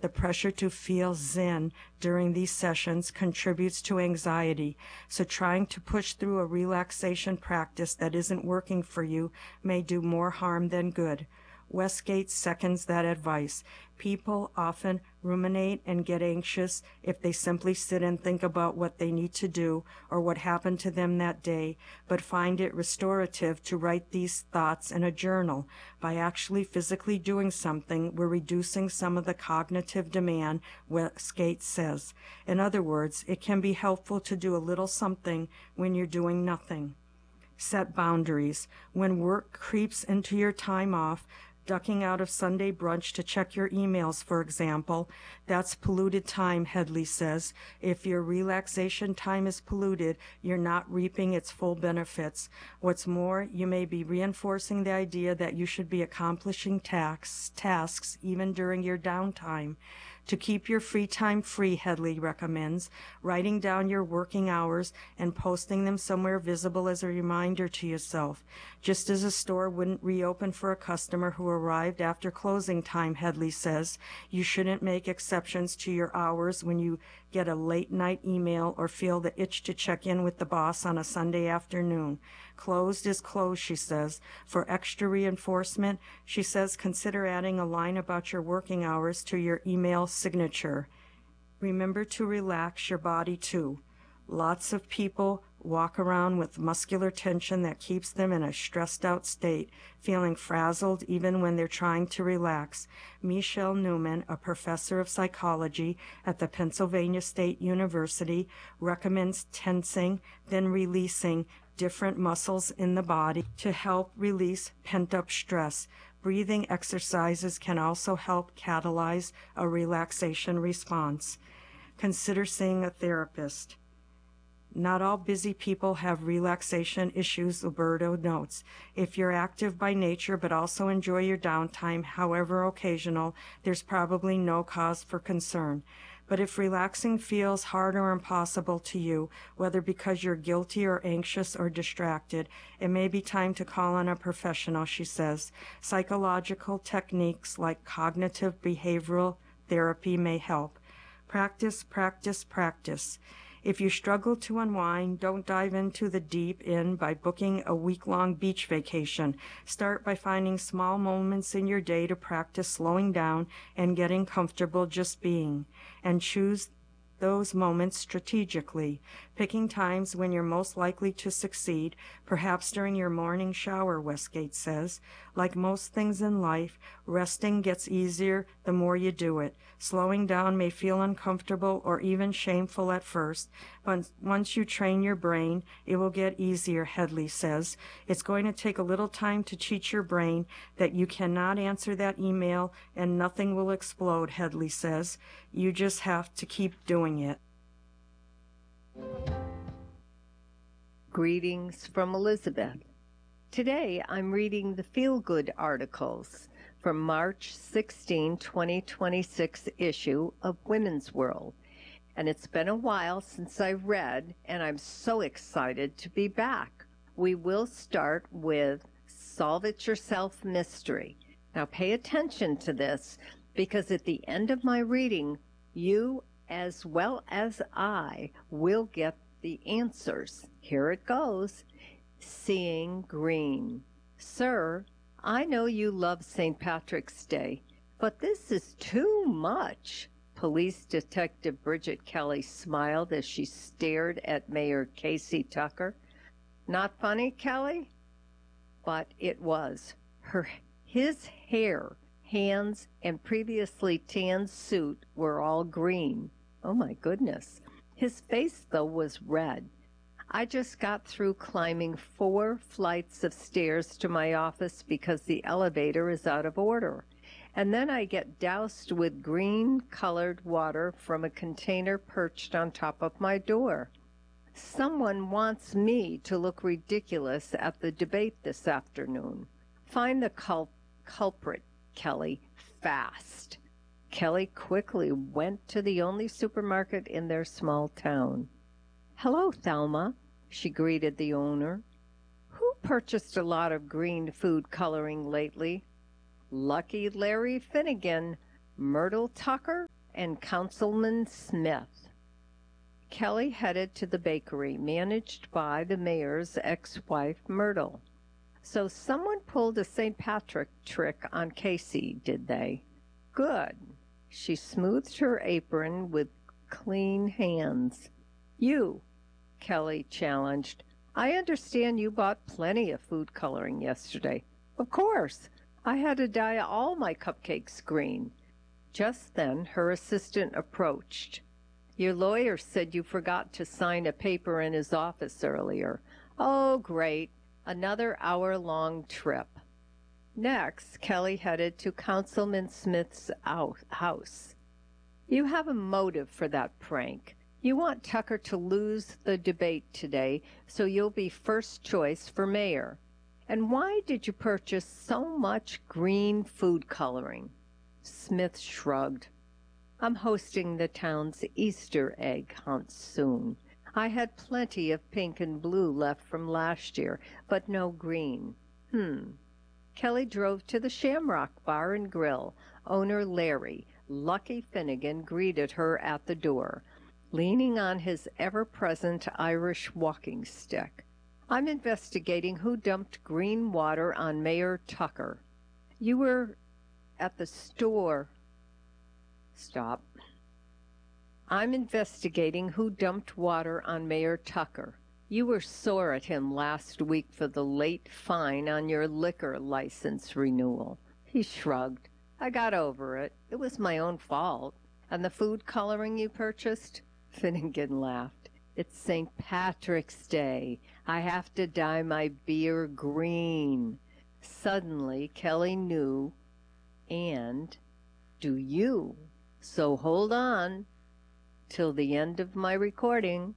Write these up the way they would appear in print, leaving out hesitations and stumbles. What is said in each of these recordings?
The pressure to feel zen during these sessions contributes to anxiety, so trying to push through a relaxation practice that isn't working for you may do more harm than good. Westgate seconds that advice. People often ruminate and get anxious if they simply sit and think about what they need to do or what happened to them that day, but find it restorative to write these thoughts in a journal. By actually physically doing something, we're reducing some of the cognitive demand, Westgate says. In other words, it can be helpful to do a little something when you're doing nothing. Set boundaries. When work creeps into your time off, ducking out of Sunday brunch to check your emails, for example, that's polluted time, Headley says. If your relaxation time is polluted, you're not reaping its full benefits. What's more, you may be reinforcing the idea that you should be accomplishing tasks even during your downtime. To keep your free time free, Headley recommends writing down your working hours and posting them somewhere visible as a reminder to yourself. Just as a store wouldn't reopen for a customer who arrived after closing time, Headley says, you shouldn't make exceptions to your hours when you get a late night email or feel the itch to check in with the boss on a Sunday afternoon. Closed is closed, she says. For extra reinforcement, she says consider adding a line about your working hours to your email signature. Remember to relax your body too. Lots of people walk around with muscular tension that keeps them in a stressed out state, feeling frazzled even when they're trying to relax. Michelle Newman, a professor of psychology at the Pennsylvania State University, recommends tensing, then releasing different muscles in the body to help release pent-up stress. Breathing exercises can also help catalyze a relaxation response. Consider seeing a therapist. Not all busy people have relaxation issues, Alberto notes. If you're active by nature but also enjoy your downtime, however occasional, there's probably no cause for concern. But if relaxing feels hard or impossible to you, whether because you're guilty or anxious or distracted, it may be time to call on a professional, she says. Psychological techniques like cognitive behavioral therapy may help. Practice, practice, practice. If you struggle to unwind, don't dive into the deep end by booking a week-long beach vacation. Start by finding small moments in your day to practice slowing down and getting comfortable just being. And choose those moments strategically, picking times when you're most likely to succeed, perhaps during your morning shower, Westgate says. Like most things in life, resting gets easier the more you do it. Slowing down may feel uncomfortable or even shameful at first, but once you train your brain, it will get easier, Headley says. It's going to take a little time to teach your brain that you cannot answer that email and nothing will explode, Headley says. You just have to keep doing it. Greetings from Elizabeth. Today I'm reading the Feel Good articles from March 16, 2026 issue of Women's World. And it's been a while since I read, and I'm so excited to be back. We will start with Solve It Yourself Mystery. Now pay attention to this, because at the end of my reading, you as well as I will get the answers. Here it goes. Seeing Green. Sir, I know you love St. Patrick's Day, but this is too much. Police Detective Bridget Kelly smiled as she stared at Mayor Casey Tucker. Not funny, Kelly? But it was. His hair, hands, and previously tanned suit were all green. Oh my goodness. His face, though, was red. I just got through climbing 4 flights of stairs to my office because the elevator is out of order. And then I get doused with green-colored water from a container perched on top of my door. Someone wants me to look ridiculous at the debate this afternoon. Find the culprit, Kelly, fast. Kelly quickly went to the only supermarket in their small town. Hello, Thelma, she greeted the owner. Who purchased a lot of green food coloring lately? Lucky Larry Finnegan. Myrtle Tucker and Councilman Smith. Kelly headed to the bakery managed by the mayor's ex-wife, Myrtle. So someone pulled a St. Patrick trick on Casey, did they? Good. She smoothed her apron with clean hands. You, Kelly challenged. I understand you bought plenty of food coloring yesterday. Of course. I had to dye all my cupcakes green. Just then her assistant approached. Your lawyer said you forgot to sign a paper in his office earlier. Oh, great. Another hour-long trip. Next, Kelly headed to Councilman Smith's house. You have a motive for that prank. You want Tucker to lose the debate today, so you'll be first choice for mayor. And why did you purchase so much green food coloring? Smith shrugged. I'm hosting the town's Easter egg hunt soon. I had plenty of pink and blue left from last year, but no green. Kelly drove to the Shamrock Bar and Grill. Owner Larry, Lucky Finnegan, greeted her at the door, leaning on his ever-present Irish walking stick. I'm investigating who dumped green water on Mayor Tucker. You were at the store. Stop. I'm investigating who dumped water on Mayor Tucker. You were sore at him last week for the late fine on your liquor license renewal. He shrugged. I got over it. It was my own fault. And the food coloring you purchased? Finnegan laughed. It's St. Patrick's Day. I have to dye my beer green. Suddenly, Kelly knew, and do you. So hold on till the end of my recording.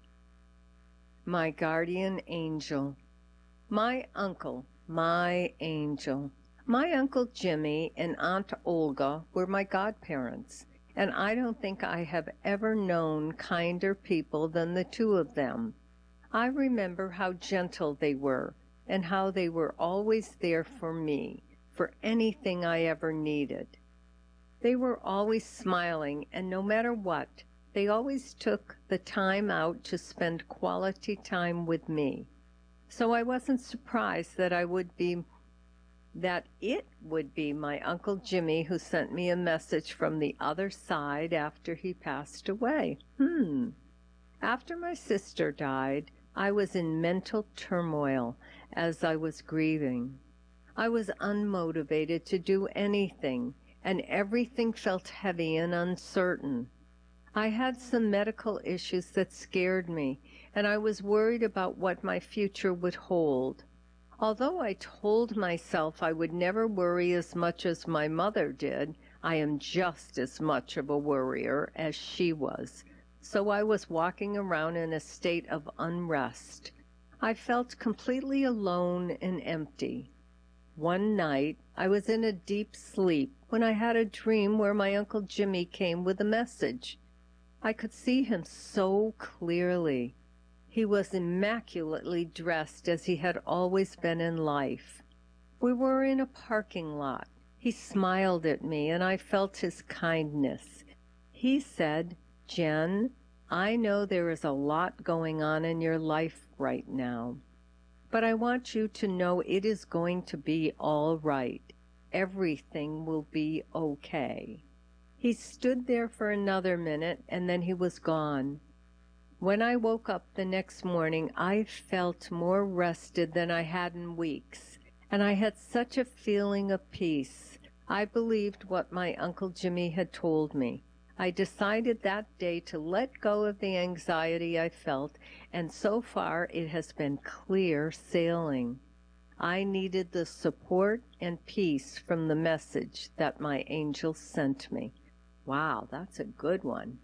My guardian angel. My uncle, my angel. My Uncle Jimmy and Aunt Olga were my godparents, and I don't think I have ever known kinder people than the two of them. I remember how gentle they were, and how they were always there for me, for anything I ever needed. They were always smiling, and no matter what, they always took the time out to spend quality time with me. So I wasn't surprised that it would be my Uncle Jimmy who sent me a message from the other side after he passed away. After my sister died, I was in mental turmoil as I was grieving. I was unmotivated to do anything, and everything felt heavy and uncertain. I had some medical issues that scared me, and I was worried about what my future would hold. Although I told myself I would never worry as much as my mother did, I am just as much of a worrier as she was. So I was walking around in a state of unrest. I felt completely alone and empty. One night, I was in a deep sleep when I had a dream where my Uncle Jimmy came with a message. I could see him so clearly. He was immaculately dressed as he had always been in life. We were in a parking lot. He smiled at me, and I felt his kindness. He said, Jen, I know there is a lot going on in your life right now, but I want you to know it is going to be all right. Everything will be okay. He stood there for another minute, and then he was gone. When I woke up the next morning, I felt more rested than I had in weeks, and I had such a feeling of peace. I believed what my Uncle Jimmy had told me. I decided that day to let go of the anxiety I felt, and so far it has been clear sailing. I needed the support and peace from the message that my angel sent me. Wow, that's a good one.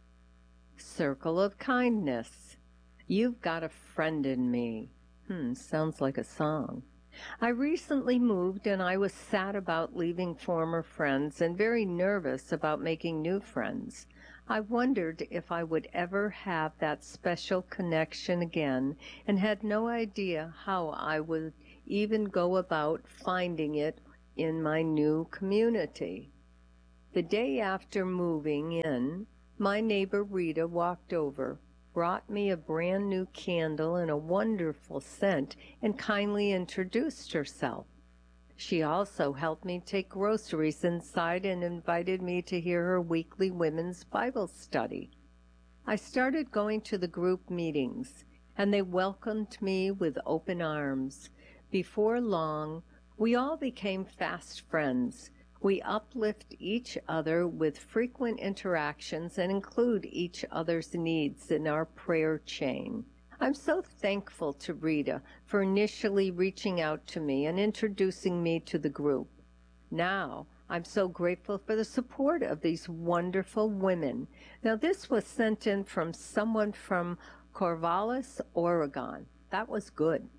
Circle of kindness. You've got a friend in me. Sounds like a song. I recently moved, and I was sad about leaving former friends and very nervous about making new friends. I wondered if I would ever have that special connection again, and had no idea how I would even go about finding it in my new community. The day after moving in, my neighbor Rita walked over, brought me a brand new candle and a wonderful scent, and kindly introduced herself. She also helped me take groceries inside and invited me to hear her weekly women's Bible study. I started going to the group meetings, and they welcomed me with open arms. Before long, we all became fast friends. We uplift each other with frequent interactions and include each other's needs in our prayer chain. I'm so thankful to Rita for initially reaching out to me and introducing me to the group. Now, I'm so grateful for the support of these wonderful women. Now, this was sent in from someone from Corvallis, Oregon. That was good.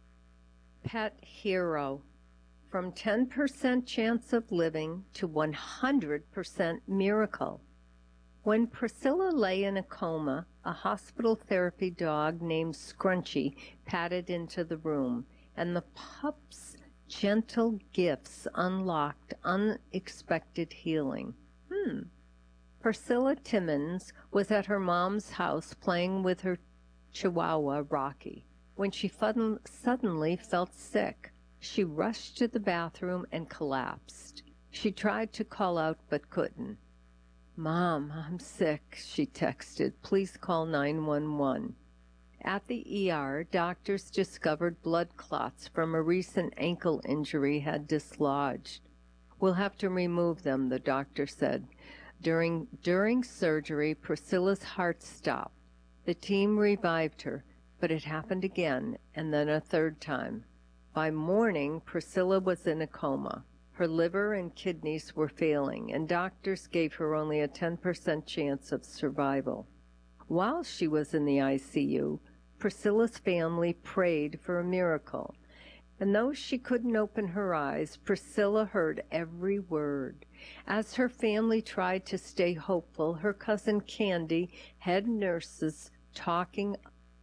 Pet hero. From 10% chance of living to 100% miracle. When Priscilla lay in a coma, a hospital therapy dog named Scrunchy padded into the room, and the pup's gentle gifts unlocked unexpected healing. Priscilla Timmons was at her mom's house playing with her Chihuahua, Rocky, when she suddenly felt sick. She rushed to the bathroom and collapsed. She tried to call out but couldn't. "Mom, I'm sick," she texted. "Please call 911. At the ER, doctors discovered blood clots from a recent ankle injury had dislodged. "We'll have to remove them," the doctor said. During surgery, Priscilla's heart stopped. The team revived her, but it happened again, and then a third time. By morning, Priscilla was in a coma. Her liver and kidneys were failing, and doctors gave her only a 10% chance of survival. While she was in the ICU, Priscilla's family prayed for a miracle. And though she couldn't open her eyes, Priscilla heard every word. As her family tried to stay hopeful, her cousin Candy, head nurses, talking...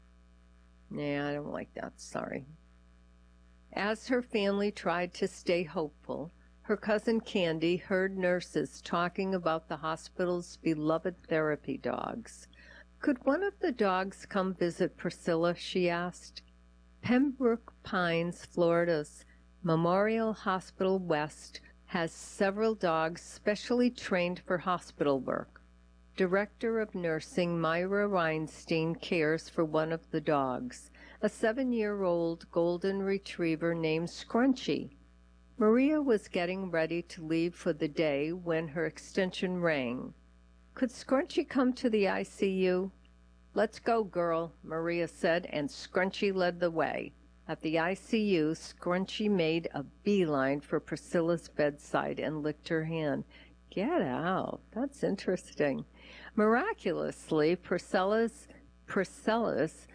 I don't like that, sorry. As her family tried to stay hopeful, her cousin Candy heard nurses talking about the hospital's beloved therapy dogs. "Could one of the dogs come visit Priscilla?" she asked. Pembroke Pines, Florida's Memorial Hospital West has several dogs specially trained for hospital work. Director of Nursing Myra Weinstein cares for one of the dogs, a 7-year-old golden retriever named Scrunchy. Maria was getting ready to leave for the day when her extension rang. "Could Scrunchy come to the ICU?" "Let's go, girl," Maria said, and Scrunchy led the way. At the ICU, Scrunchy made a beeline for Priscilla's bedside and licked her hand. Get out. That's interesting. Miraculously, Priscilla's fingers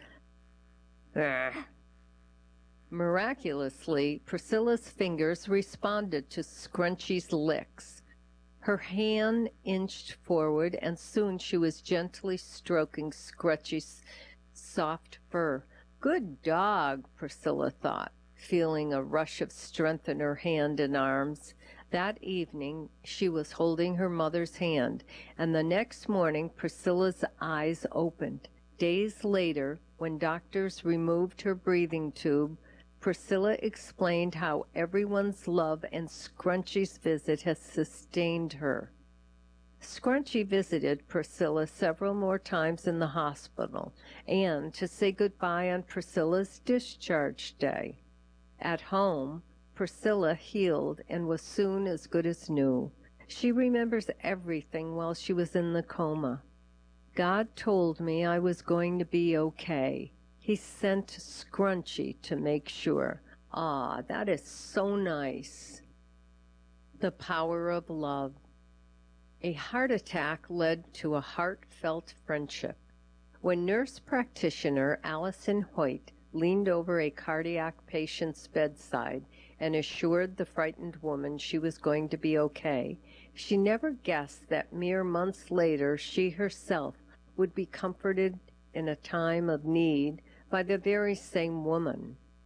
responded to Scrunchy's licks. Her hand inched forward, and soon she was gently stroking Scrunchy's soft fur. Good dog, Priscilla thought, feeling a rush of strength in her hand and arms. That evening, she was holding her mother's hand, and the next morning Priscilla's eyes opened. Days later, when doctors removed her breathing tube, Priscilla explained how everyone's love and Scrunchy's visit has sustained her. Scrunchy visited Priscilla several more times in the hospital and to say goodbye on Priscilla's discharge day. At home, Priscilla healed and was soon as good as new. She remembers everything while she was in the coma. "God told me I was going to be okay. He sent Scrunchy to make sure." Ah, that is so nice. The power of love. A heart attack led to a heartfelt friendship. When nurse practitioner Allison Hoyt leaned over a cardiac patient's bedside and assured the frightened woman she was going to be okay, she never guessed that mere months later she herself would be comforted in a time of need by the very same woman.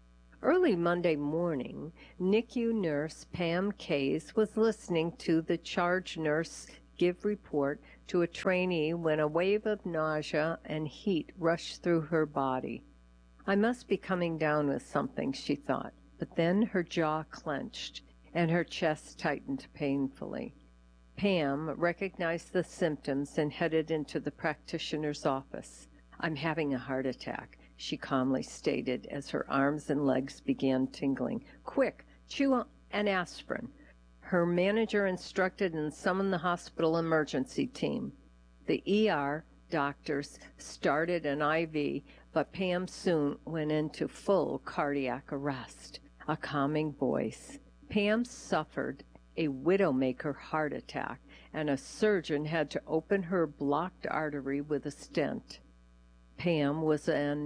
Early Monday morning, NICU nurse Pam Case was listening to the charge nurse give report to a trainee when a wave of nausea and heat rushed through her body. I must be coming down with something, she thought, but then her jaw clenched and her chest tightened painfully. Pam recognized the symptoms and headed into the practitioner's office. "I'm having a heart attack," she calmly stated as her arms and legs began tingling. "Quick, chew an aspirin." Her manager instructed and summoned the hospital emergency team. The ER doctors started an IV, but Pam soon went into full cardiac arrest. A calming voice. Pam suffered a widowmaker heart attack, and a surgeon had to open her blocked artery with a stent. Pam was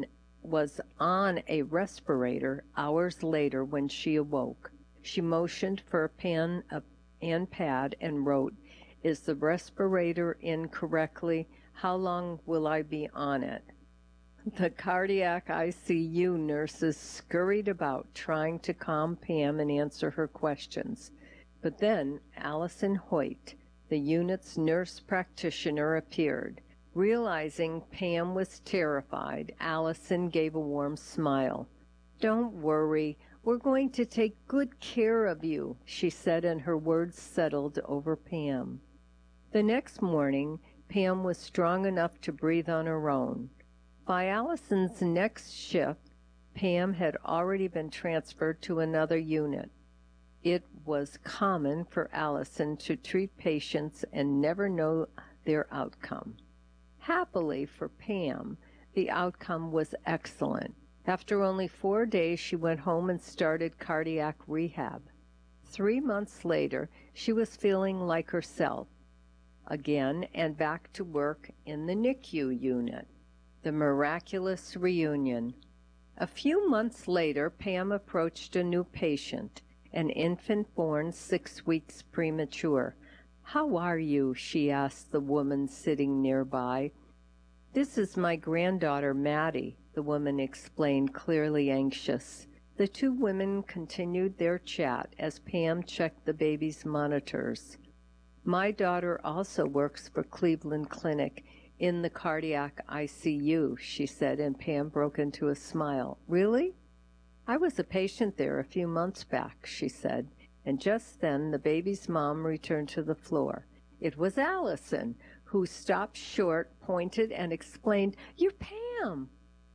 on a respirator hours later when she awoke. She motioned for a pen and pad and wrote, "Is the respirator in correctly? How long will I be on it?" The cardiac ICU nurses scurried about trying to calm Pam and answer her questions. But then Allison Hoyt, the unit's nurse practitioner, appeared. Realizing Pam was terrified, Allison gave a warm smile. "Don't worry, we're going to take good care of you," she said, and her words settled over Pam. The next morning, Pam was strong enough to breathe on her own. By Allison's next shift, Pam had already been transferred to another unit. It was common for Allison to treat patients and never know their outcome. Happily for Pam, the outcome was excellent. After only 4 days, she went home and started cardiac rehab. 3 months later, she was feeling like herself again and back to work in the NICU unit. The miraculous reunion. A few months later, Pam approached a new patient, an infant born 6 weeks premature. "How are you?" she asked the woman sitting nearby. "This is my granddaughter, Maddie," the woman explained, clearly anxious. The two women continued their chat as Pam checked the baby's monitors. "My daughter also works for Cleveland Clinic in the cardiac ICU," she said, and Pam broke into a smile. "Really?" "I was a patient there a few months back," she said, and just then the baby's mom returned to the floor. It was Allison, who stopped short, pointed, and explained, "You're Pam!"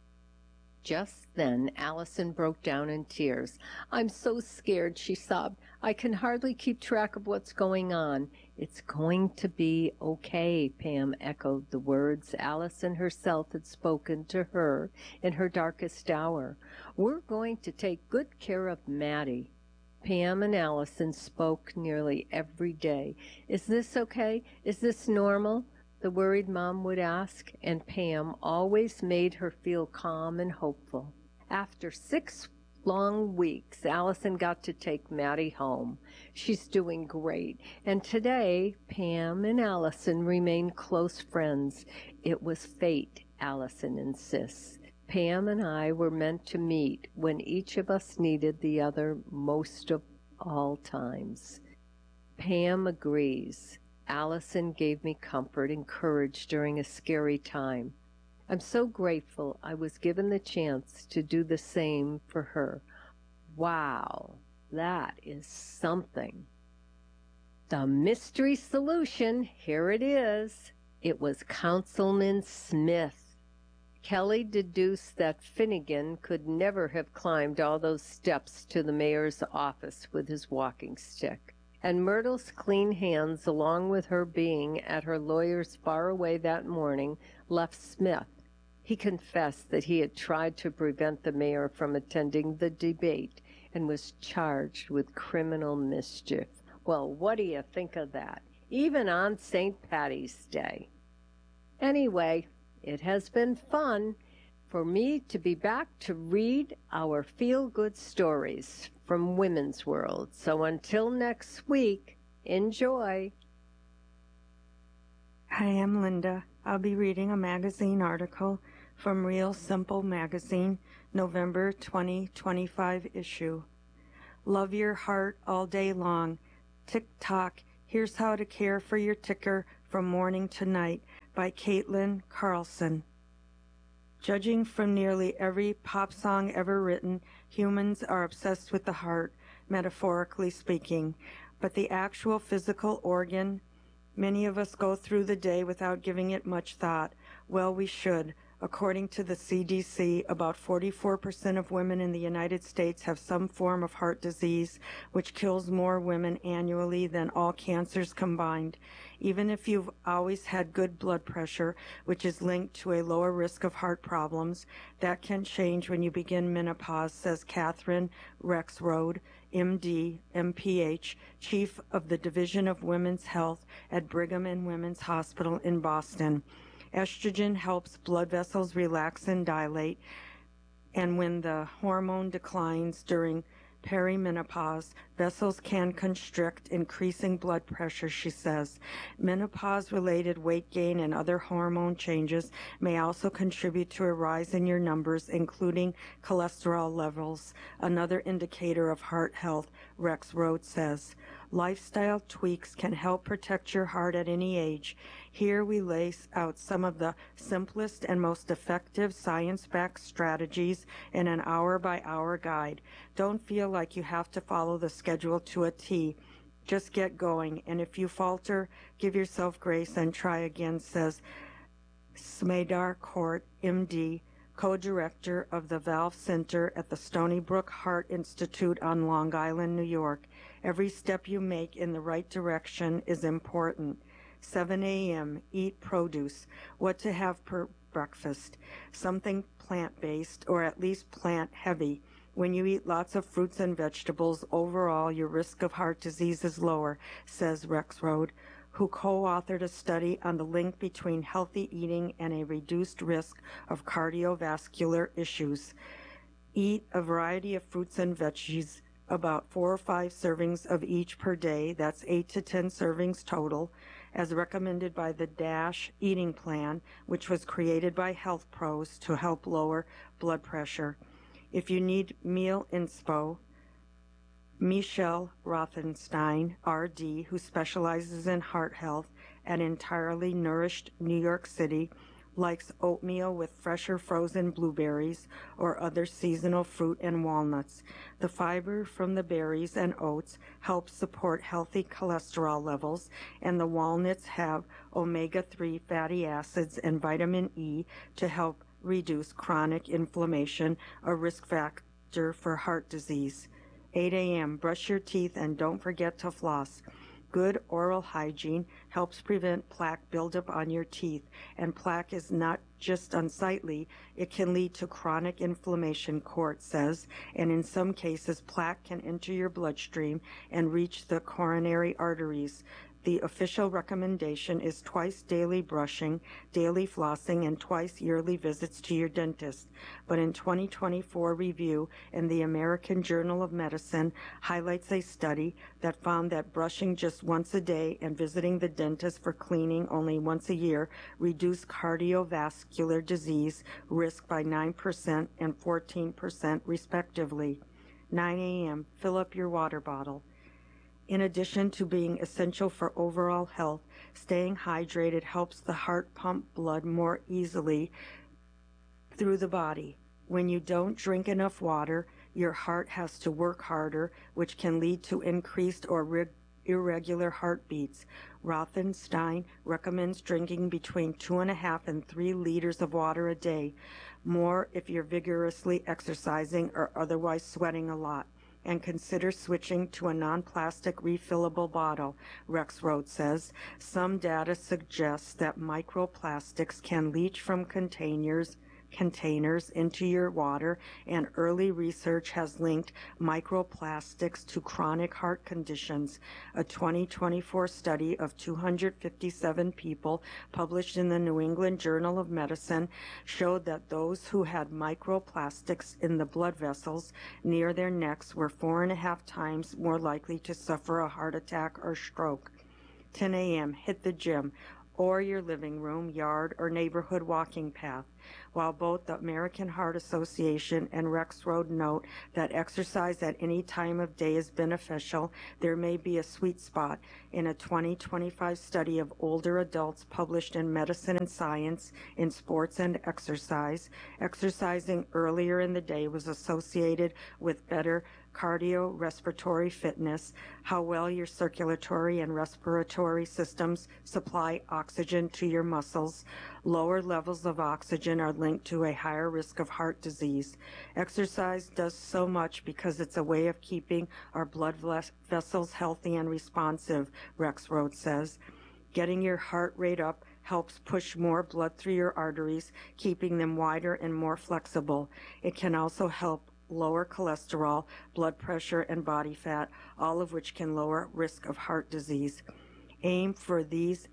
Just then Allison broke down in tears. "I'm so scared," she sobbed. "I can hardly keep track of what's going on." "It's going to be okay," Pam echoed the words Allison herself had spoken to her in her darkest hour. "We're going to take good care of Maddie." Pam and Allison spoke nearly every day. "Is this okay? Is this normal?" the worried mom would ask, and Pam always made her feel calm and hopeful. After 6 long weeks, Allison got to take Maddie home. She's doing great, and today Pam and Allison remain close friends. It was fate, Allison insists. Pam and I were meant to meet when each of us needed the other most of all times. Pam agrees. Allison gave me comfort and courage during a scary time. I'm so grateful I was given the chance to do the same for her. Wow, that is something. The mystery solution, here it is. It was Councilman Smith. Kelly deduced that Finnegan could never have climbed all those steps to the mayor's office with his walking stick. And Myrtle's clean hands, along with her being at her lawyer's far away that morning, left Smith. He confessed that he had tried to prevent the mayor from attending the debate and was charged with criminal mischief. Well, what do you think of that? Even on St. Patty's Day. Anyway, it has been fun for me to be back to read our feel-good stories from Women's World. So until next week, enjoy. Hi, I'm Linda. I'll be reading a magazine article From Real Simple Magazine, November 2025 issue. Love your heart all day long. Tick-tock, here's how to care for your ticker from morning to night by Caitlin Carlson. Judging from nearly every pop song ever written, humans are obsessed with the heart, metaphorically speaking. But the actual physical organ, many of us go through the day without giving it much thought. Well, we should. According to the CDC, about 44% of women in the United States have some form of heart disease, which kills more women annually than all cancers combined. Even if you've always had good blood pressure, which is linked to a lower risk of heart problems, that can change when you begin menopause, says Catherine Rexroad, MD, MPH, Chief of the Division of Women's Health at Brigham and Women's Hospital in Boston. Estrogen helps blood vessels relax and dilate, and when the hormone declines during perimenopause, vessels can constrict, increasing blood pressure, she says. Menopause-related weight gain and other hormone changes may also contribute to a rise in your numbers, including cholesterol levels, another indicator of heart health, Rexroad says. Lifestyle tweaks can help protect your heart at any age. Here we lay out some of the simplest and most effective science-backed strategies in an hour-by-hour guide. Don't feel like you have to follow the schedule to a T. Just get going, and if you falter, give yourself grace and try again, says Smedar Court, MD, co-director of the Valve Center at the Stony Brook Heart Institute on Long Island, New York. Every step you make in the right direction is important. 7 a.m., eat produce. What to have for breakfast? Something plant-based or at least plant-heavy. When you eat lots of fruits and vegetables, overall your risk of heart disease is lower, says Rexroad, who co-authored a study on the link between healthy eating and a reduced risk of cardiovascular issues. Eat a variety of fruits and veggies, about 4 or 5 servings of each per day. That's 8 to 10 servings total, as recommended by the DASH eating plan, which was created by Health Pros to help lower blood pressure. If you need meal inspo, Michelle Rothenstein, RD, who specializes in heart health at Entirely Nourished New York City, likes oatmeal with fresher frozen blueberries or other seasonal fruit and walnuts. The fiber from the berries and oats helps support healthy cholesterol levels, and the walnuts have omega-3 fatty acids and vitamin E to help reduce chronic inflammation, a risk factor for heart disease. 8 a.m., brush your teeth and don't forget to floss. Good oral hygiene helps prevent plaque buildup on your teeth, and plaque is not just unsightly, it can lead to chronic inflammation, court says, and in some cases plaque can enter your bloodstream and reach the coronary arteries. The official recommendation is twice daily brushing, daily flossing, and twice yearly visits to your dentist. But in 2024 review in the American Journal of Medicine highlights a study that found that brushing just once a day and visiting the dentist for cleaning only once a year reduced cardiovascular disease risk by 9% and 14% respectively. 9 a.m., fill up your water bottle. In addition to being essential for overall health, staying hydrated helps the heart pump blood more easily through the body. When you don't drink enough water, your heart has to work harder, which can lead to increased or irregular heartbeats. Rothenstein recommends drinking between 2.5 and 3 liters of water a day, more if you're vigorously exercising or otherwise sweating a lot. And consider switching to a non-plastic refillable bottle, Rexroad says. Some data suggests that microplastics can leach from containers into your water, and early research has linked microplastics to chronic heart conditions. A 2024 study of 257 people published in the New England Journal of Medicine showed that those who had microplastics in the blood vessels near their necks were 4.5 times more likely to suffer a heart attack or stroke. 10 a.m., hit the gym. or your living room, yard, or neighborhood walking path. While both the American Heart Association and Rexroad note that exercise at any time of day is beneficial, there may be a sweet spot. In a 2025 study of older adults published in Medicine and Science in Sports and Exercise, exercising earlier in the day was associated with better cardiorespiratory fitness, how well your circulatory and respiratory systems supply oxygen to your muscles. Lower levels of oxygen are linked to a higher risk of heart disease. Exercise does so much because it's a way of keeping our blood vessels healthy and responsive, Rexroad says. Getting your heart rate up helps push more blood through your arteries, keeping them wider and more flexible. It can also help lower cholesterol, blood pressure, and body fat, all of which can lower risk of heart disease. Aim for these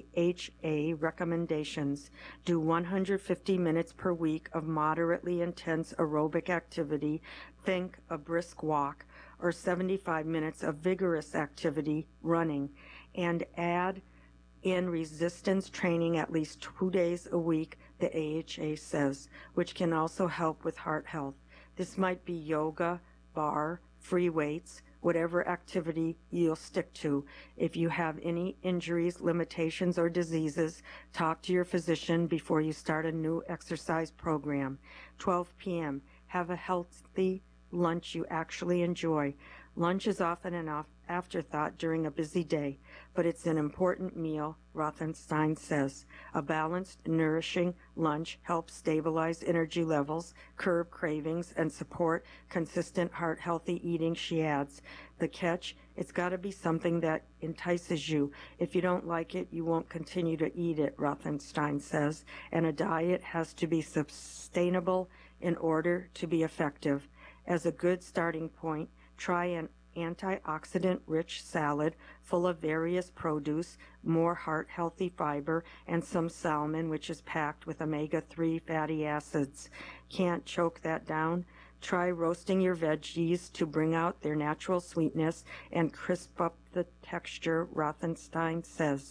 AHA recommendations. Do 150 minutes per week of moderately intense aerobic activity, think a brisk walk, or 75 minutes of vigorous activity, running, and add in resistance training at least 2 days a week, the AHA says, which can also help with heart health. This might be yoga, bar, free weights, whatever activity you'll stick to. If you have any injuries, limitations, or diseases, talk to your physician before you start a new exercise program. 12 p.m. Have a healthy lunch you actually enjoy. Lunch is often an afterthought during a busy day, but it's an important meal, Rothenstein says. A balanced, nourishing lunch helps stabilize energy levels, curb cravings, and support consistent heart-healthy eating, she adds. The catch, it's got to be something that entices you. If you don't like it, you won't continue to eat it, Rothenstein says, and a diet has to be sustainable in order to be effective. As a good starting point, try an antioxidant-rich salad full of various produce, more heart-healthy fiber, and some salmon, which is packed with omega-3 fatty acids. Can't choke that down? Try roasting your veggies to bring out their natural sweetness and crisp up the texture, Rothenstein says.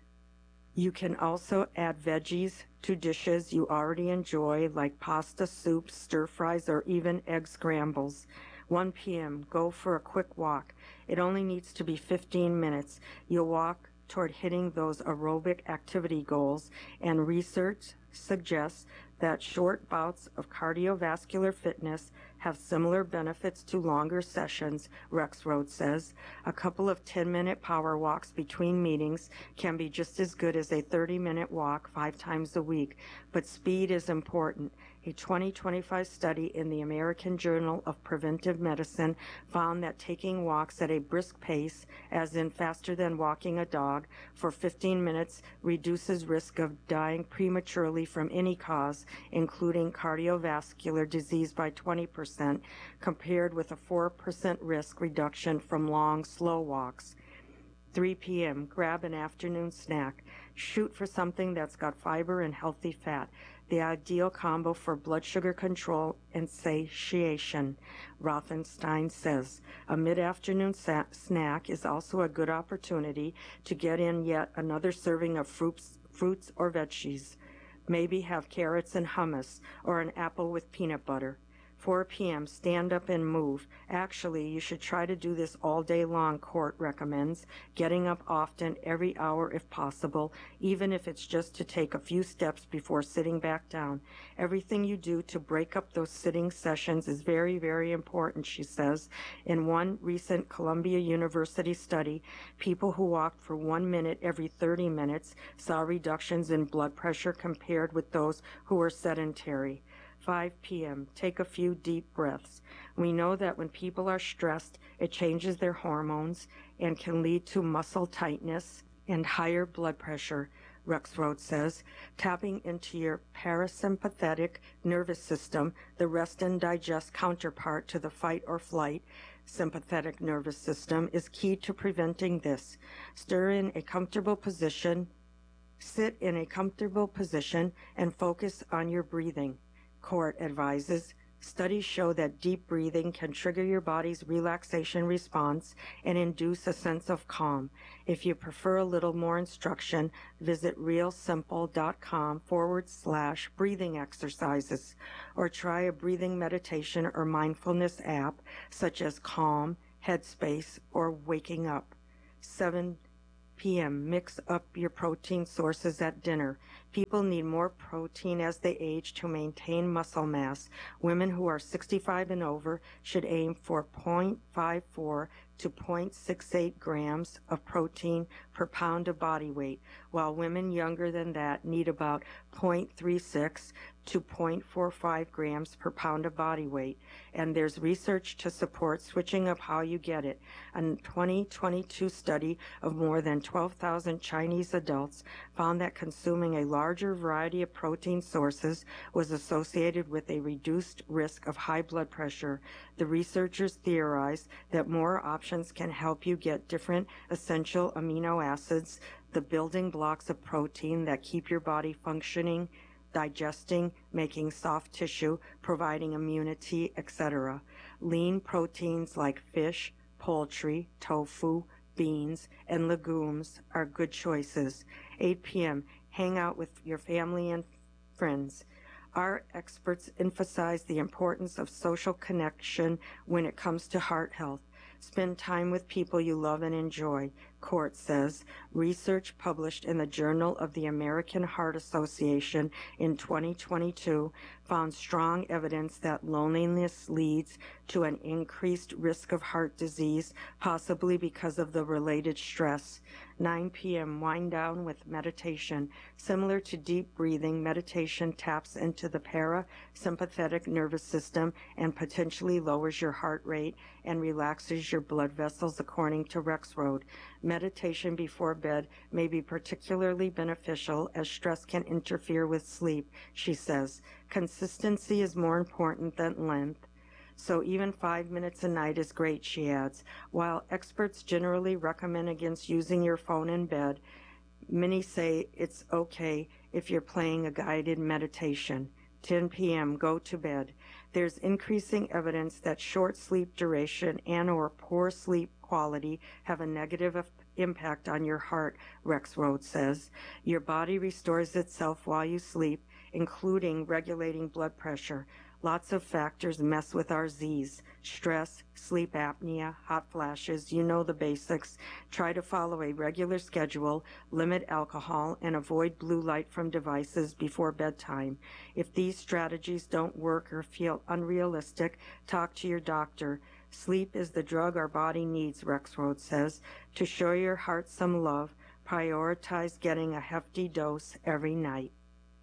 You can also add veggies to dishes you already enjoy, like pasta soups, stir-fries, or even egg scrambles. 1 p.m., go for a quick walk. It only needs to be 15 minutes. You'll walk toward hitting those aerobic activity goals, and research suggests that short bouts of cardiovascular fitness have similar benefits to longer sessions, Rexroad says. A couple of 10-minute power walks between meetings can be just as good as a 30-minute walk 5 times a week, but speed is important. A 2025 study in the American Journal of Preventive Medicine found that taking walks at a brisk pace, as in faster than walking a dog, for 15 minutes reduces risk of dying prematurely from any cause, including cardiovascular disease, by 20%, compared with a 4% risk reduction from long, slow walks. 3 p.m., grab an afternoon snack. Shoot for something that's got fiber and healthy fat, the ideal combo for blood sugar control and satiation, Rothenstein says. A mid-afternoon snack is also a good opportunity to get in yet another serving of fruits or veggies. Maybe have carrots and hummus, or an apple with peanut butter. 4 p.m., stand up and move. Actually, you should try to do this all day long, Court recommends, getting up often, every hour if possible, even if it's just to take a few steps before sitting back down. Everything you do to break up those sitting sessions is very, very important, she says. In one recent Columbia University study, people who walked for 1 minute every 30 minutes saw reductions in blood pressure compared with those who were sedentary. 5 p.m., take a few deep breaths. We know that when people are stressed, it changes their hormones and can lead to muscle tightness and higher blood pressure, Rexroad says. Tapping into your parasympathetic nervous system, the rest and digest counterpart to the fight or flight sympathetic nervous system, is key to preventing this. Sit in a comfortable position and focus on your breathing, Court advises. Studies show that deep breathing can trigger your body's relaxation response and induce a sense of calm. If you prefer a little more instruction, visit realsimple.com/breathing exercises or try a breathing meditation or mindfulness app such as Calm, Headspace, or Waking Up. 7 p.m. Mix up your protein sources at dinner. People need more protein as they age to maintain muscle mass. Women who are 65 and over should aim for 0.54 to 0.68 grams of protein per pound of body weight, while women younger than that need about 0.36 to 0.45 grams per pound of body weight. And there's research to support switching up how you get it. A 2022 study of more than 12,000 Chinese adults found that consuming a larger variety of protein sources was associated with a reduced risk of high blood pressure. The researchers theorized that more options can help you get different essential amino acids, the building blocks of protein that keep your body functioning, digesting, making soft tissue, providing immunity, etc. Lean proteins like fish, poultry, tofu, beans, and legumes are good choices. 8 p.m. Hang out with your family and friends. Our experts emphasize the importance of social connection when it comes to heart health. Spend time with people you love and enjoy, Court says. Research published in the Journal of the American Heart Association in 2022 found strong evidence that loneliness leads to an increased risk of heart disease, possibly because of the related stress. 9 p.m. Wind down with meditation. Similar to deep breathing, meditation taps into the parasympathetic nervous system and potentially lowers your heart rate and relaxes your blood vessels, according to Rexroad. Meditation before bed may be particularly beneficial as stress can interfere with sleep, she says. Consistency is more important than length. So even 5 minutes a night is great, she adds. While experts generally recommend against using your phone in bed, many say it's okay if you're playing a guided meditation. 10 p.m. Go to bed. There's increasing evidence that short sleep duration and/or poor sleep quality have a negative impact on your heart, Rexroad says. Your body restores itself while you sleep, including regulating blood pressure. Lots of factors mess with our Z's. Stress, sleep apnea, hot flashes, you know the basics. Try to follow a regular schedule, limit alcohol, and avoid blue light from devices before bedtime. If these strategies don't work or feel unrealistic, talk to your doctor. Sleep is the drug our body needs, Rexroad says. To show your heart some love, prioritize getting a hefty dose every night.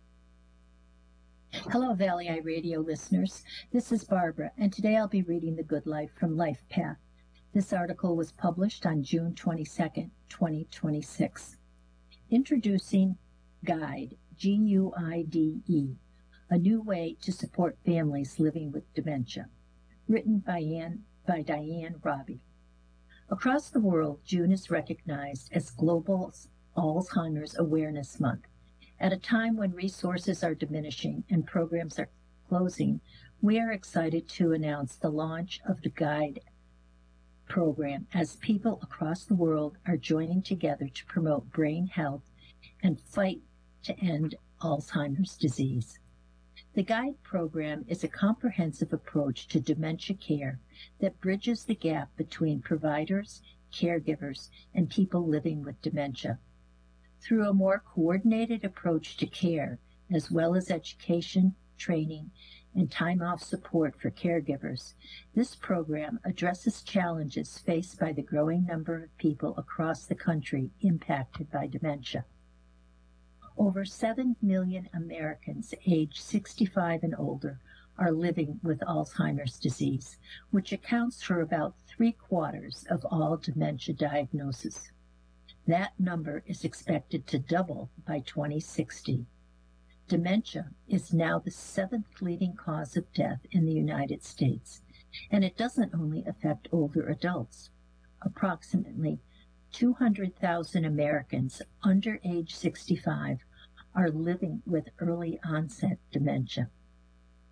Hello, Valley Eye Radio listeners. This is Barbara, and today I'll be reading The Good Life from LifePath. This article was published on June 22nd, 2026. Introducing Guide, G-U-I-D-E, a new way to support families living with dementia. Written by Diane Robbie. Across the world, June is recognized as Global Alzheimer's Awareness Month. At a time when resources are diminishing and programs are closing, we are excited to announce the launch of the Guide program as people across the world are joining together to promote brain health and fight to end Alzheimer's disease. The Guide program is a comprehensive approach to dementia care that bridges the gap between providers, caregivers, and people living with dementia. Through a more coordinated approach to care, as well as education, training, and time-off support for caregivers, this program addresses challenges faced by the growing number of people across the country impacted by dementia. Over 7 million Americans aged 65 and older are living with Alzheimer's disease, which accounts for about 3/4 of all dementia diagnoses. That number is expected to double by 2060. Dementia is now the 7th leading cause of death in the United States, and it doesn't only affect older adults. Approximately 200,000 Americans under age 65 are living with early onset dementia.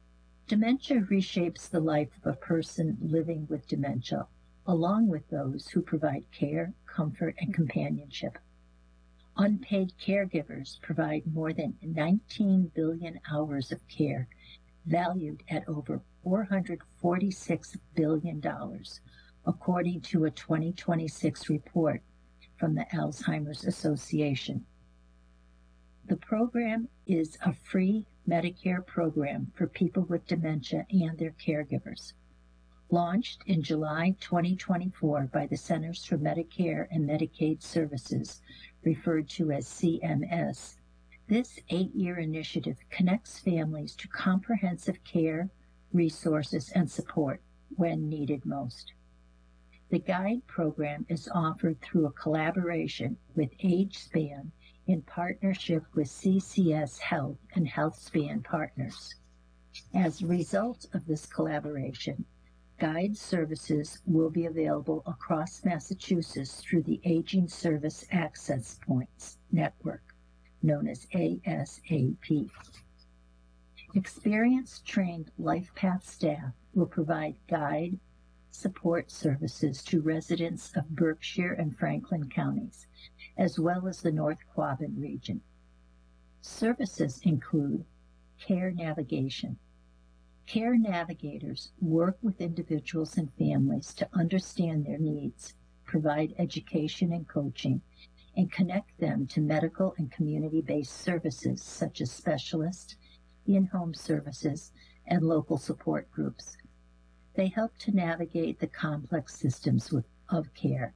Dementia reshapes the life of a person living with dementia, along with those who provide care, comfort, and companionship. Unpaid caregivers provide more than 19 billion hours of care, valued at over $446 billion, according to a 2026 report from the Alzheimer's Association. The program is a free Medicare program for people with dementia and their caregivers. Launched in July 2024 by the Centers for Medicare and Medicaid Services, referred to as CMS, this 8-year initiative connects families to comprehensive care, resources, and support when needed most. The GUIDE program is offered through a collaboration with AgeSpan in partnership with CCS Health and HealthSpan partners. As a result of this collaboration, GUIDE services will be available across Massachusetts through the Aging Service Access Points Network, known as ASAP. Experienced trained LifePath staff will provide GUIDE support services to residents of Berkshire and Franklin counties, as well as the North Quabbin region. Services include care navigation. Care navigators work with individuals and families to understand their needs, provide education and coaching, and connect them to medical and community-based services such as specialists, in-home services, and local support groups. They help to navigate the complex systems of care.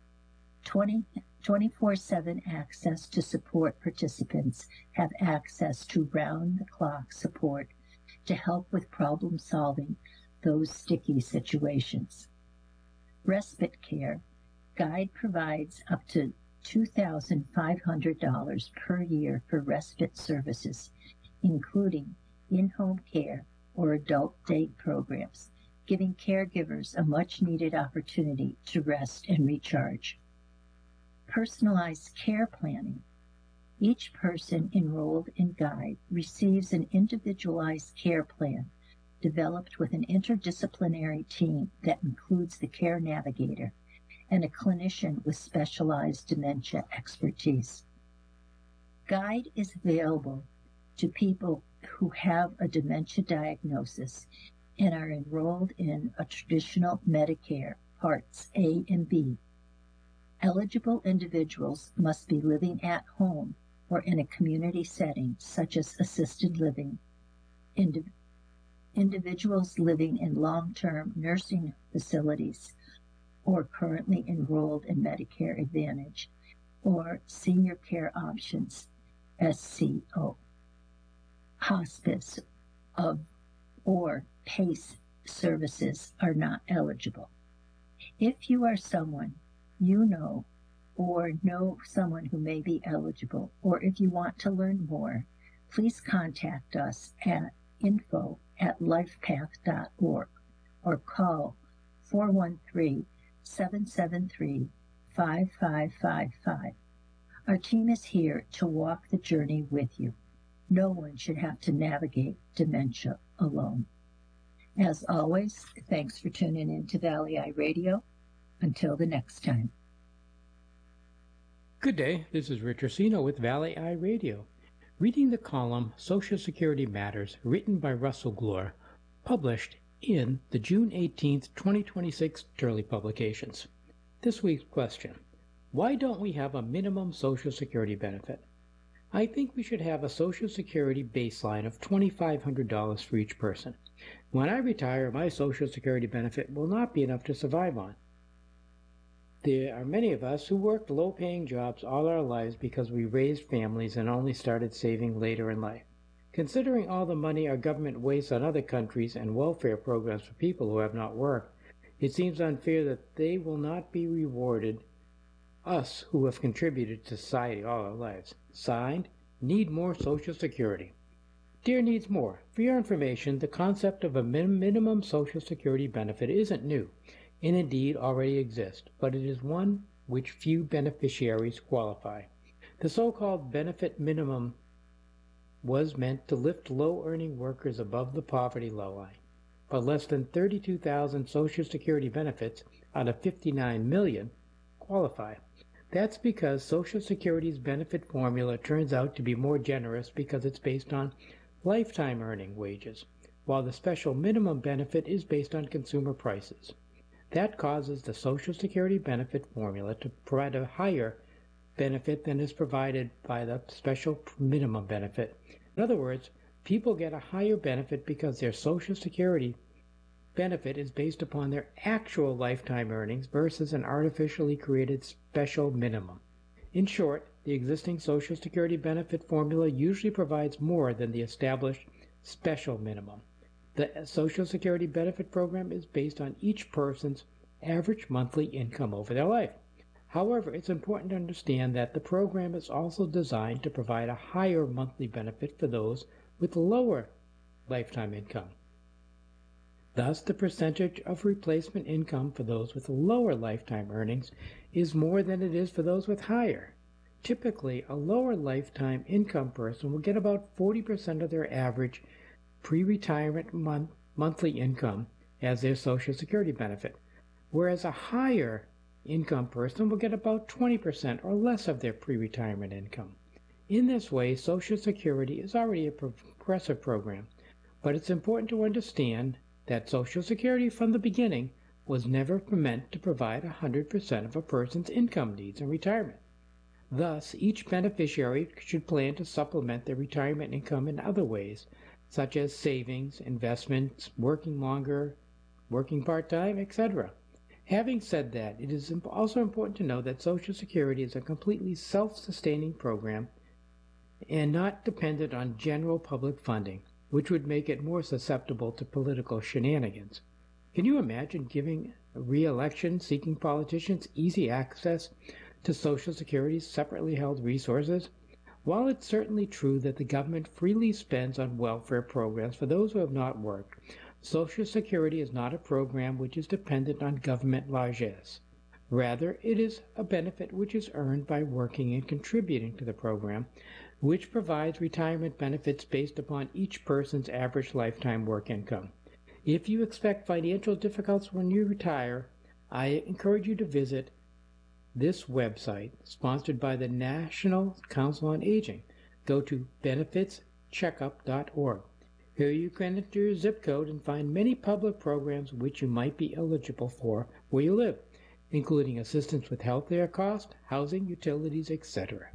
24/7 access to support participants have access to round-the-clock support to help with problem-solving those sticky situations. Respite care. GUIDE provides up to $2,500 per year for respite services, including in-home care or adult day programs, giving caregivers a much-needed opportunity to rest and recharge. Personalized care planning. Each person enrolled in GUIDE receives an individualized care plan developed with an interdisciplinary team that includes the care navigator and a clinician with specialized dementia expertise. GUIDE is available to people who have a dementia diagnosis and are enrolled in a traditional Medicare Parts A and B. Eligible individuals must be living at home or in a community setting such as assisted living, individuals living in long-term nursing facilities or currently enrolled in Medicare Advantage, or Senior Care Options, SCO. Hospice or PACE services are not eligible. If you are someone you know or know someone who may be eligible, or if you want to learn more, please contact us at info@lifepath.org or call 413-773-5555. Our team is here to walk the journey with you. No one should have to navigate dementia alone. As always, thanks for tuning in to Valley Eye Radio. Until the next time. Good day, this is Rich Orsino with Valley Eye Radio, reading the column Social Security Matters, written by Russell Glore, published in the June 18th, 2026 Turley Publications. This week's question: why don't we have a minimum Social Security benefit? I think we should have a Social Security baseline of $2,500 for each person. When I retire, my Social Security benefit will not be enough to survive on. There are many of us who worked low-paying jobs all our lives because we raised families and only started saving later in life. Considering all the money our government wastes on other countries and welfare programs for people who have not worked, it seems unfair that they will not be rewarded, us who have contributed to society all our lives. Signed, Need More Social Security. Dear Needs More, for your information, the concept of a minimum Social Security benefit isn't new, and indeed already exists, but it is one which few beneficiaries qualify. The so-called benefit minimum was meant to lift low-earning workers above the poverty line, but less than 32,000 Social Security benefits out of 59 million qualify. That's because Social Security's benefit formula turns out to be more generous because it's based on lifetime earning wages, while the special minimum benefit is based on consumer prices. That causes the Social Security benefit formula to provide a higher benefit than is provided by the special minimum benefit. In other words, people get a higher benefit because their Social Security benefit is based upon their actual lifetime earnings versus an artificially created special minimum. In short, the existing Social Security benefit formula usually provides more than the established special minimum. The Social Security benefit program is based on each person's average monthly income over their life. However, it's important to understand that the program is also designed to provide a higher monthly benefit for those with lower lifetime income. Thus, the percentage of replacement income for those with lower lifetime earnings is more than it is for those with higher. Typically, a lower lifetime income person will get about 40% of their average pre-retirement monthly income as their Social Security benefit, whereas a higher income person will get about 20% or less of their pre-retirement income. In this way, Social Security is already a progressive program, but it's important to understand that Social Security from the beginning was never meant to provide 100% of a person's income needs in retirement. Thus, each beneficiary should plan to supplement their retirement income in other ways, such as savings, investments, working longer, working part-time, etc. Having said that, it is also important to know that Social Security is a completely self-sustaining program and not dependent on general public funding, which would make it more susceptible to political shenanigans. Can you imagine giving re-election seeking politicians easy access to Social Security's separately held resources? While it's certainly true that the government freely spends on welfare programs for those who have not worked, Social Security is not a program which is dependent on government largesse. Rather, it is a benefit which is earned by working and contributing to the program, which provides retirement benefits based upon each person's average lifetime work income. If you expect financial difficulties when you retire, I encourage you to visit this website, sponsored by the National Council on Aging. Go to benefitscheckup.org. Here you can enter your zip code and find many public programs which you might be eligible for where you live, including assistance with healthcare costs, housing, utilities, etc.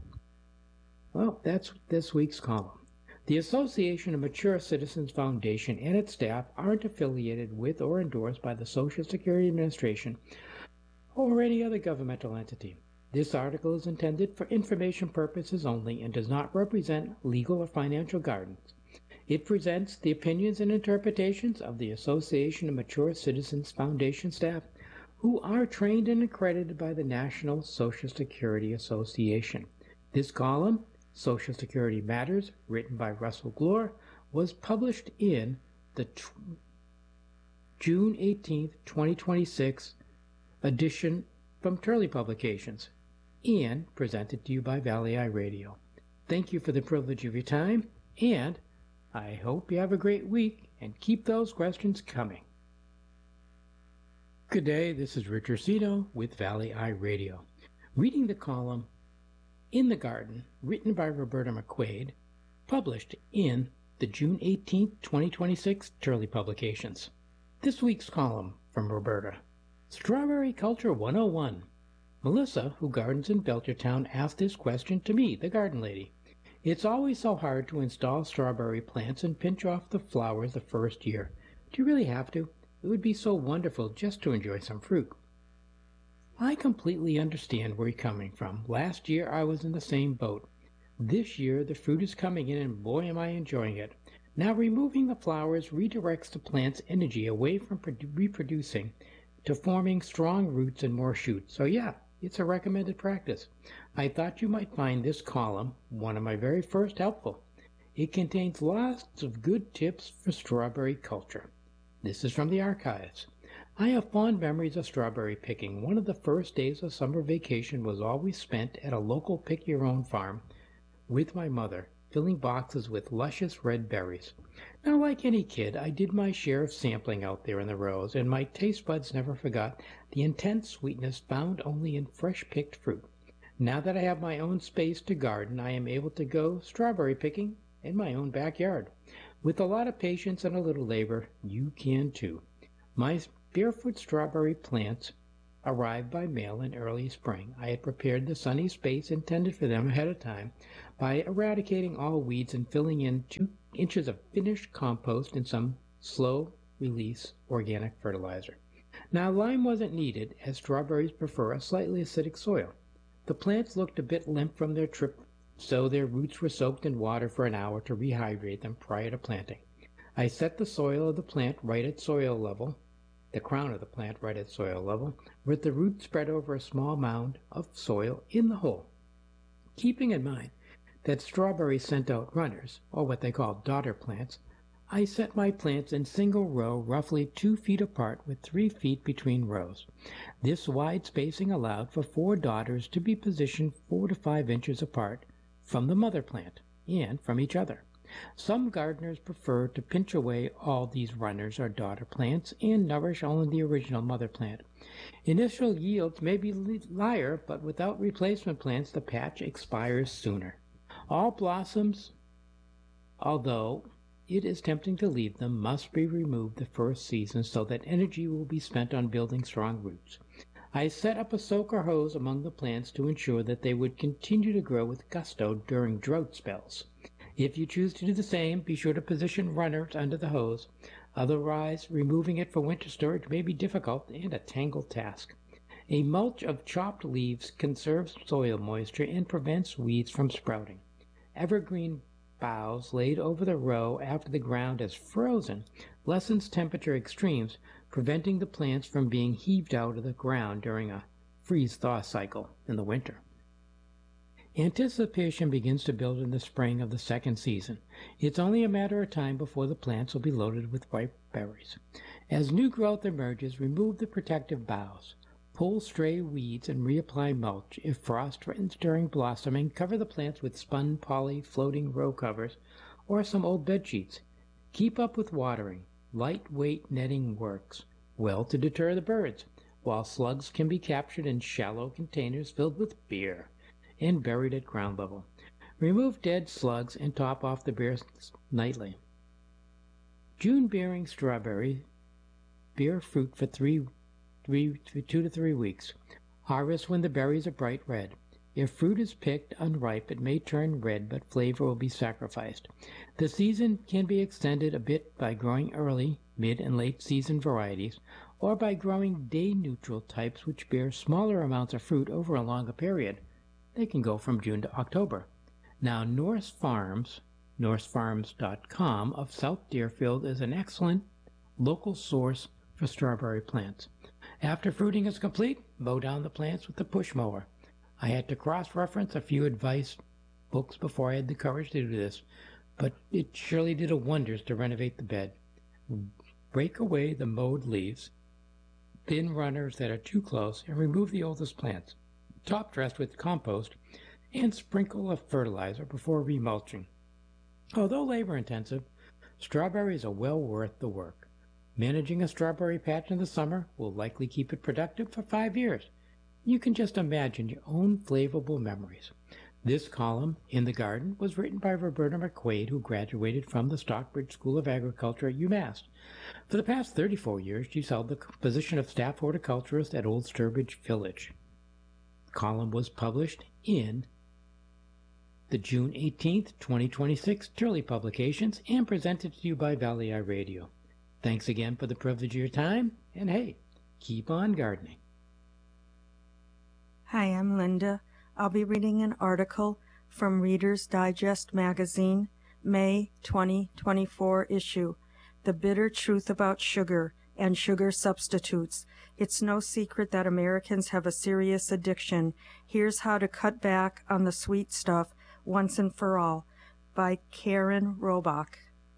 Well, that's this week's column. The Association of Mature Citizens Foundation and its staff aren't affiliated with or endorsed by the Social Security Administration or any other governmental entity. This article is intended for information purposes only and does not represent legal or financial guidance. It presents the opinions and interpretations of the Association of Mature Citizens Foundation staff, who are trained and accredited by the National Social Security Association. This column, Social Security Matters, written by Russell Glore, was published in the June 18, 2026 edition from Turley Publications and presented to you by Valley Eye Radio. Thank you for the privilege of your time, and I hope you have a great week and keep those questions coming. Good day, this is Rich Orsino with Valley Eye Radio, reading the column In the Garden, written by Roberta McQuaid, published in the June 18, 2026 Turley Publications. This week's column from Roberta. Strawberry Culture 101. Melissa, who gardens in Belchertown, asked this question to me, the garden lady. It's always so hard to install strawberry plants and pinch off the flowers the first year. Do you really have to? It would be so wonderful just to enjoy some fruit. I completely understand where you're coming from. Last year I was in the same boat. This year the fruit is coming in and boy am I enjoying it. Now removing the flowers redirects the plant's energy away from reproducing to forming strong roots and more shoots. So yeah, it's a recommended practice. I thought you might find this column, one of my very first, helpful. It contains lots of good tips for strawberry culture. This is from the archives. I have fond memories of strawberry picking. One of the first days of summer vacation was always spent at a local pick-your-own farm with my mother. filling boxes with luscious red berries. Now, like any kid, I did my share of sampling out there in the rows, and my taste buds never forgot the intense sweetness found only in fresh-picked fruit. Now that I have my own space to garden, I am able to go strawberry picking in my own backyard. With a lot of patience and a little labor, you can too. My barefoot strawberry plants arrived by mail in early spring. I had prepared the sunny space intended for them ahead of time by eradicating all weeds and filling in 2 inches of finished compost and some slow-release organic fertilizer. Now, lime wasn't needed, as strawberries prefer a slightly acidic soil. The plants looked a bit limp from their trip, so their roots were soaked in water for an hour to rehydrate them prior to planting. I set the soil of the plant right at soil level, the crown of the plant right at soil level, with the roots spread over a small mound of soil in the hole. Keeping in mind that strawberries sent out runners, or what they call daughter plants, I set my plants in single row roughly 2 feet apart with 3 feet between rows. This wide spacing allowed for 4 daughters to be positioned 4 to 5 inches apart from the mother plant and from each other. Some gardeners prefer to pinch away all these runners or daughter plants and nourish only the original mother plant. Initial yields may be higher, but without replacement plants, the patch expires sooner. All blossoms, although it is tempting to leave them, must be removed the first season so that energy will be spent on building strong roots. I set up a soaker hose among the plants to ensure that they would continue to grow with gusto during drought spells. If you choose to do the same, be sure to position runners under the hose. Otherwise, removing it for winter storage may be difficult and a tangled task. A mulch of chopped leaves conserves soil moisture and prevents weeds from sprouting. Evergreen boughs laid over the row after the ground is frozen lessens temperature extremes, preventing the plants from being heaved out of the ground during a freeze-thaw cycle in the winter. Anticipation begins to build in the spring of the second season. It's only a matter of time before the plants will be loaded with ripe berries. As new growth emerges, remove the protective boughs. Pull stray weeds and reapply mulch. If frost threatens during blossoming, cover the plants with spun poly floating row covers or some old bed sheets. Keep up with watering. Lightweight netting works well to deter the birds, while slugs can be captured in shallow containers filled with beer and buried at ground level. Remove dead slugs and top off the beers nightly. June-bearing strawberry bear fruit for 2 to 3 weeks. Harvest when the berries are bright red. If fruit is picked unripe, it may turn red, but flavor will be sacrificed. The season can be extended a bit by growing early, mid, and late season varieties, or by growing day-neutral types which bear smaller amounts of fruit over a longer period. They can go from June to October. Now, Norse Farms, norsefarms.com of South Deerfield is an excellent local source for strawberry plants. After fruiting is complete, mow down the plants with the push mower. I had to cross-reference a few advice books before I had the courage to do this, but it surely did wonders to renovate the bed. Break away the mowed leaves, thin runners that are too close, and remove the oldest plants. Top dress with compost and sprinkle of fertilizer before remulching. Although labor-intensive, strawberries are well worth the work. Managing a strawberry patch in the summer will likely keep it productive for 5 years. You can just imagine your own flavorful memories. This column, In the Garden, was written by Roberta McQuaid, who graduated from the Stockbridge School of Agriculture at UMass. For the past 34 years, she's held the position of staff horticulturist at Old Sturbridge Village. The column was published in the June 18th, 2026 Turley Publications and presented to you by Valley Eye Radio. Thanks again for the privilege of your time, and hey, keep on gardening. Hi, I'm Linda. I'll be reading an article from Reader's Digest magazine, May 2024 issue, The Bitter Truth About Sugar and Sugar Substitutes. It's no secret that Americans have a serious addiction. Here's how to cut back on the sweet stuff once and for all, by Karen Robach.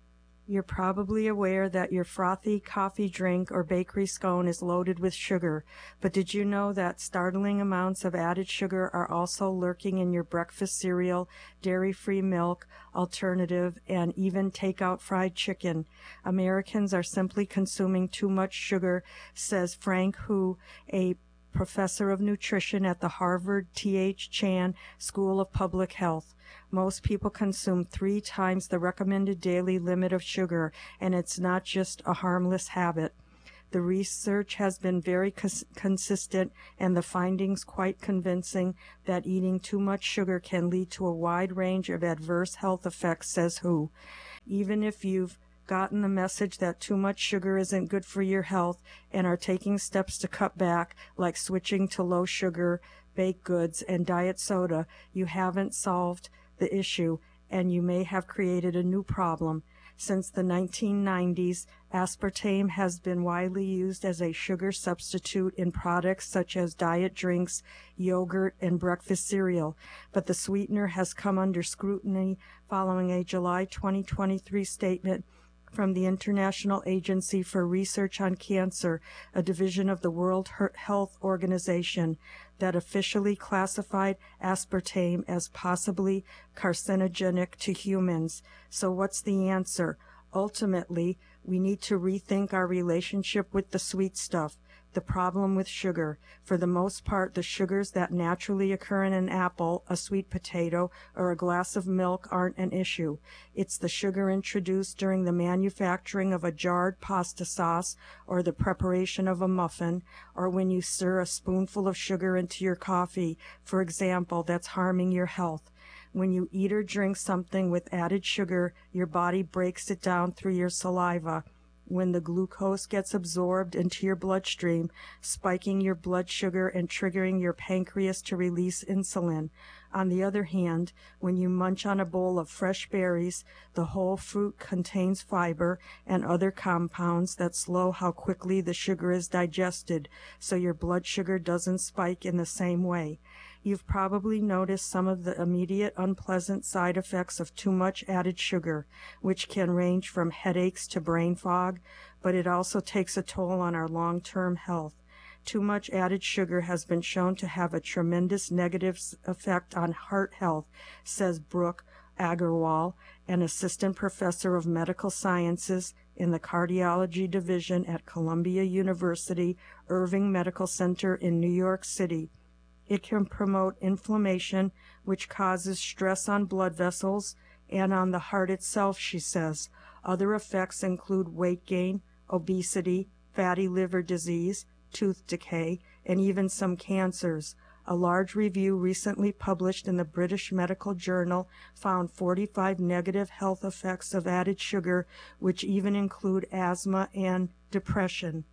You're probably aware that your frothy coffee drink or bakery scone is loaded with sugar, but did you know that startling amounts of added sugar are also lurking in your breakfast cereal, dairy-free milk, alternative, and even takeout fried chicken? Americans are simply consuming too much sugar, says Frank Hu, a professor of nutrition at the Harvard T.H. Chan School of Public Health. Most people consume 3 times the recommended daily limit of sugar, and it's not just a harmless habit. The research has been very consistent, and the findings quite convincing that eating too much sugar can lead to a wide range of adverse health effects, says Hu. Even if you've gotten the message that too much sugar isn't good for your health and are taking steps to cut back, like switching to low sugar baked goods and diet soda, you haven't solved the issue, and you may have created a new problem. Since the 1990s, aspartame has been widely used as a sugar substitute in products such as diet drinks, yogurt, and breakfast cereal, but the sweetener has come under scrutiny following a July 2023 statement from the International Agency for Research on Cancer, a division of the World Health Organization, that officially classified aspartame as possibly carcinogenic to humans. So what's the answer? Ultimately, we need to rethink our relationship with the sweet stuff, the problem with sugar. For the most part, the sugars that naturally occur in an apple, a sweet potato, or a glass of milk aren't an issue. It's the sugar introduced during the manufacturing of a jarred pasta sauce, or the preparation of a muffin, or when you stir a spoonful of sugar into your coffee, for example, that's harming your health. When you eat or drink something with added sugar, your body breaks it down through your saliva. When the glucose gets absorbed into your bloodstream, spiking your blood sugar and triggering your pancreas to release insulin. On the other hand, when you munch on a bowl of fresh berries, the whole fruit contains fiber and other compounds that slow how quickly the sugar is digested, so your blood sugar doesn't spike in the same way. You've probably noticed some of the immediate unpleasant side effects of too much added sugar, which can range from headaches to brain fog, but it also takes a toll on our long-term health. Too much added sugar has been shown to have a tremendous negative effect on heart health, says Brooke Agarwal, an assistant professor of medical sciences in the cardiology division at Columbia University Irving Medical Center in New York City. It can promote inflammation, which causes stress on blood vessels and on the heart itself, she says. Other effects include weight gain, obesity, fatty liver disease, tooth decay, and even some cancers. A large review recently published in the British Medical Journal found 45 negative health effects of added sugar, which even include asthma and depression.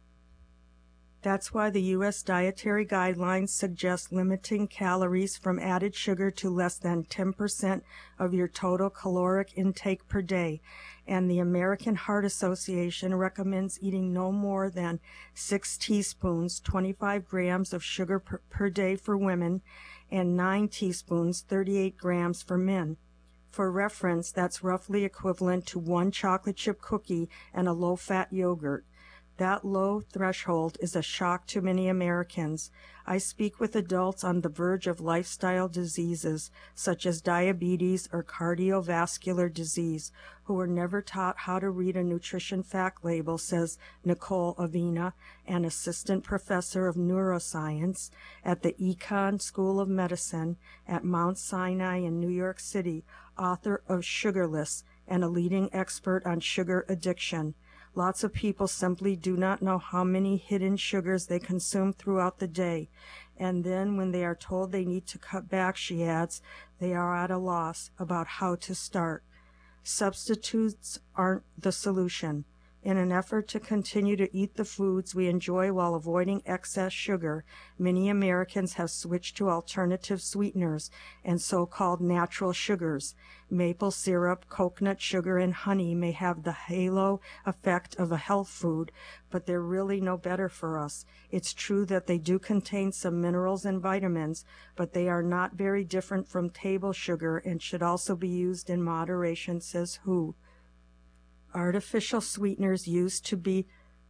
That's why the U.S. dietary guidelines suggest limiting calories from added sugar to less than 10% of your total caloric intake per day, and the American Heart Association recommends eating no more than 6 teaspoons, 25 grams of sugar per day for women, and 9 teaspoons, 38 grams for men. For reference, that's roughly equivalent to 1 chocolate chip cookie and a low-fat yogurt. That low threshold is a shock to many Americans. I speak with adults on the verge of lifestyle diseases, such as diabetes or cardiovascular disease, who were never taught how to read a nutrition fact label, says Nicole Avina, an assistant professor of neuroscience at the Icahn School of Medicine at Mount Sinai in New York City, author of Sugarless, and a leading expert on sugar addiction. Lots of people simply do not know how many hidden sugars they consume throughout the day, and then when they are told they need to cut back, she adds, they are at a loss about how to start. Substitutes aren't the solution. In an effort to continue to eat the foods we enjoy while avoiding excess sugar, many Americans have switched to alternative sweeteners and so-called natural sugars. Maple syrup, coconut sugar, and honey may have the halo effect of a health food, but they're really no better for us. It's true that they do contain some minerals and vitamins, but they are not very different from table sugar and should also be used in moderation, says Hu. Artificial sweeteners used to be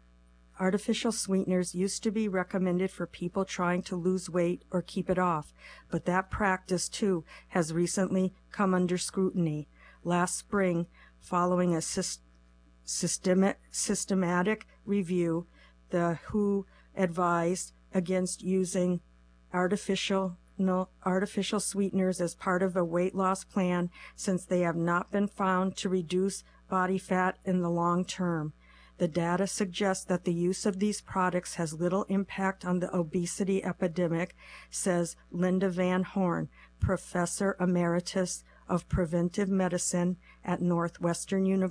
recommended for people trying to lose weight or keep it off, but that practice, too, has recently come under scrutiny. Last spring, following a systematic review, the WHO advised against using artificial sweeteners as part of a weight loss plan, since they have not been found to reduce body fat in the long term. The data suggests that the use of these products has little impact on the obesity epidemic, says Linda Van Horn, Professor Emeritus of Preventive Medicine at Northwestern University.